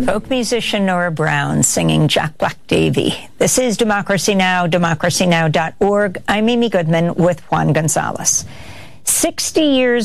Folk musician Nora Brown singing Jack Black Davy. This is Democracy Now!, democracynow.org. I'm Amy Goodman with Juan Gonzalez. 60 years